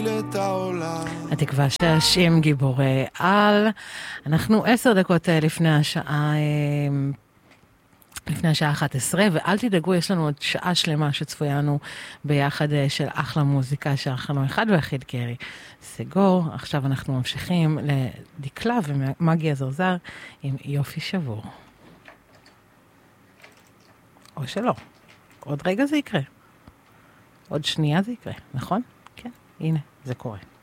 להציל את העולם. התקווה שהשם גיבורי על. אנחנו 10 דקות לפני השעה 11, ואל תדאגו, יש לנו עוד שעה שלמה שצפויה לנו ביחד של אחלה מוזיקה שאנחנו אחד ויחיד קרי סגור. עכשיו אנחנו ממשיכים לדקלה ומגי הזרזר עם יופי שבור. או שלא. עוד רגע זה יקרה. עוד שנייה זה יקרה, נכון? כן, הנה, זה קורה.